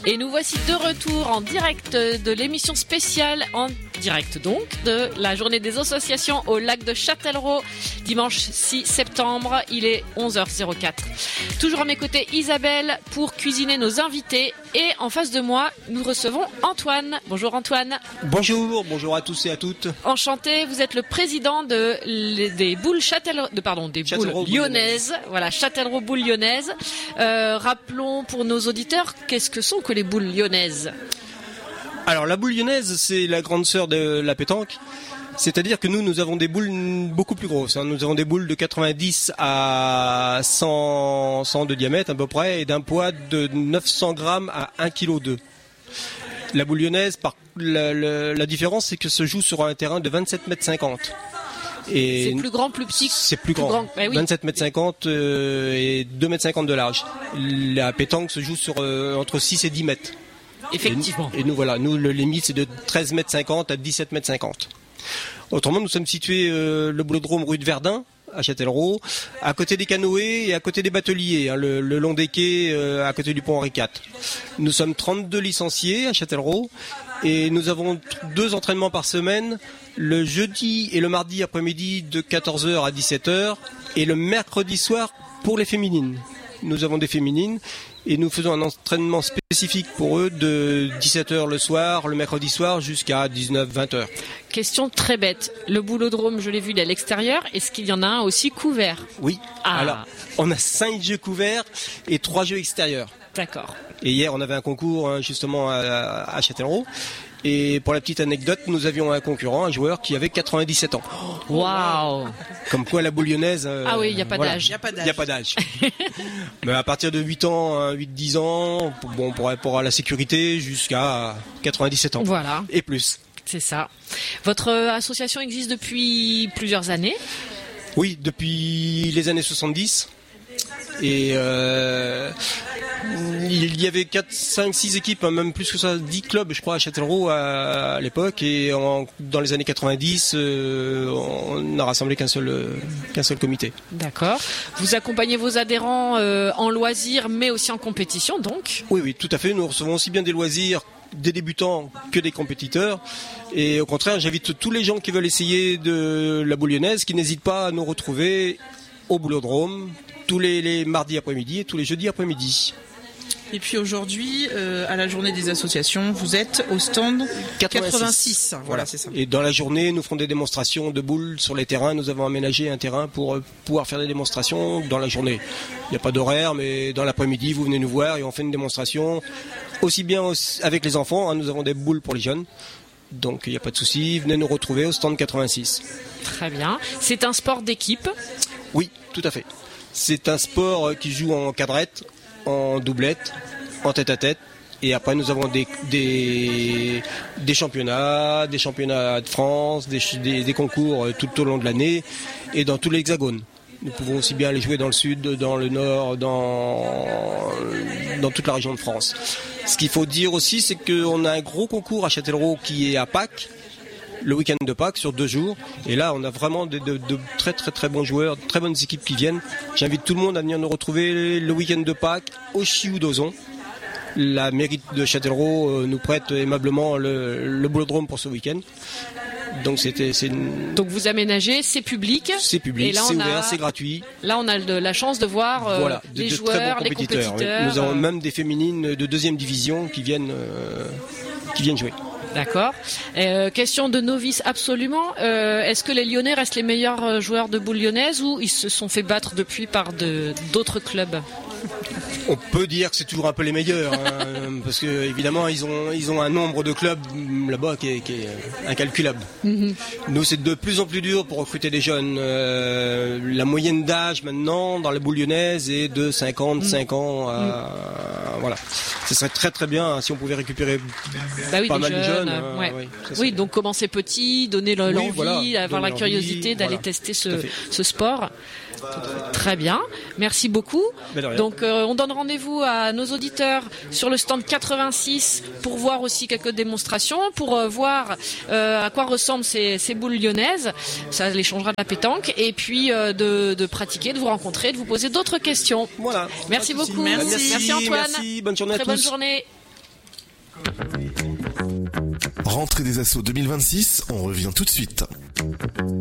Et nous voici de retour en direct de l'émission spéciale, en direct donc, de la journée des associations au lac de Châtellerault, dimanche 6 septembre, il est 11h04. Toujours à mes côtés Isabelle pour cuisiner nos invités, et en face de moi, nous recevons Antoine. Bonjour Antoine. Bonjour à tous et à toutes. Enchanté, vous êtes le président des boules boules lyonnaises. Voilà, Châtellerault boules lyonnaises. Rappelons pour nos auditeurs, qu'est-ce que sont que les boules lyonnaises ? Alors la boule lyonnaise, c'est la grande sœur de la pétanque. C'est-à-dire que nous avons des boules beaucoup plus grosses. Nous avons des boules de 90 à 100 de diamètre à peu près, et d'un poids de 900 grammes à 1,2 kg. La boule lyonnaise, la différence, c'est que se joue sur un terrain de 27,50 m. Et c'est plus grand, plus petit. C'est plus grand. Oui. 27,50 m et 2,50 m de large. La pétanque se joue sur entre 6 et 10 mètres. Effectivement. Et nous, le limite, c'est de 13,50 m à 17,50 m. Autrement, nous sommes situés le boulodrome rue de Verdun, à Châtellerault, à côté des canoës et à côté des bateliers, le long des quais, à côté du pont Henri IV. Nous sommes 32 licenciés à Châtellerault, et nous avons 2 entraînements par semaine, le jeudi et le mardi après-midi de 14h à 17h, et le mercredi soir pour les féminines. Nous avons des féminines, et nous faisons un entraînement spécifique pour eux de 17h le soir, le mercredi soir, jusqu'à 19-20h. Question très bête. Le boulodrome, je l'ai vu, il est à l'extérieur. Est-ce qu'il y en a un aussi couvert ? Oui. Alors, on a 5 jeux couverts et 3 jeux extérieurs. D'accord. Et hier, on avait un concours justement à Châtellerault. Et pour la petite anecdote, nous avions un concurrent, un joueur qui avait 97 ans. Waouh! Comme quoi la boule lyonnaise... ah oui, il n'y a pas d'âge. Il n'y a pas d'âge. Mais à partir de 8-10 ans, pour la sécurité, jusqu'à 97 ans. Voilà. Et plus. C'est ça. Votre association existe depuis plusieurs années ? Oui, depuis les années 70. Et il y avait 4, 5, 6 équipes, même plus que ça, 10 clubs, je crois, à Châtellerault à l'époque. Et dans les années 90, on n'a rassemblé qu'un seul comité. D'accord. Vous accompagnez vos adhérents en loisirs, mais aussi en compétition, donc ? Oui, tout à fait. Nous recevons aussi bien des loisirs, des débutants que des compétiteurs. Et au contraire, j'invite tous les gens qui veulent essayer de la boule lyonnaise, qui n'hésitent pas à nous retrouver au boulodrome, tous les mardis après-midi et tous les jeudis après-midi. Et puis aujourd'hui, à la journée des associations, vous êtes au stand 86. Voilà, c'est ça. Et dans la journée, nous ferons des démonstrations de boules sur les terrains. Nous avons aménagé un terrain pour pouvoir faire des démonstrations dans la journée. Il n'y a pas d'horaire, mais dans l'après-midi, vous venez nous voir et on fait une démonstration aussi bien avec les enfants. Nous avons des boules pour les jeunes. Donc il n'y a pas de souci, venez nous retrouver au stand 86. Très bien. C'est un sport d'équipe ? Oui, tout à fait. C'est un sport qui joue en quadrette, en doublette, en tête-à-tête. Et après, nous avons des championnats de France, des concours tout au long de l'année et dans tout l'Hexagone. Nous pouvons aussi bien aller jouer dans le sud, dans le nord, dans toute la région de France. Ce qu'il faut dire aussi, c'est qu'on a un gros concours à Châtellerault qui est à Pâques, le week-end de Pâques, sur 2 jours. Et là, on a vraiment de très très très bons joueurs, de très bonnes équipes qui viennent. J'invite tout le monde à venir nous retrouver le week-end de Pâques au Chiou d'Ozon. La mairie de Châtellerault nous prête aimablement le boulodrome pour ce week-end. Donc Donc vous aménagez, c'est public. C'est public, et là, c'est ouvert, c'est gratuit. Là, on a la chance de voir les joueurs, les compétiteurs. Oui. Nous avons même des féminines de 2e division qui viennent jouer. D'accord. Question de novice absolument. Est-ce que les Lyonnais restent les meilleurs joueurs de boules lyonnaises ou ils se sont fait battre depuis par d'autres clubs ? On peut dire que c'est toujours un peu les meilleurs, parce que évidemment ils ont un nombre de clubs là-bas qui est incalculable. Mm-hmm. Nous, c'est de plus en plus dur pour recruter des jeunes. La moyenne d'âge maintenant dans la boule lyonnaise est de 55 ans. Voilà. Ce serait très très bien si on pouvait récupérer pas mal de jeunes. Oui, donc commencer petit, donner l'envie, avoir la curiosité d'aller tester ce sport. Très bien, merci beaucoup. Donc on donne rendez-vous à nos auditeurs sur le stand 86 pour voir aussi quelques démonstrations, pour voir à quoi ressemblent ces boules lyonnaises. Ça les changera de la pétanque, et puis de pratiquer, de vous rencontrer, de vous poser d'autres questions. Voilà. Merci beaucoup. Merci Antoine. Merci. Bonne journée à tous. Très bonne journée. Rentrée des assos 2026, on revient tout de suite.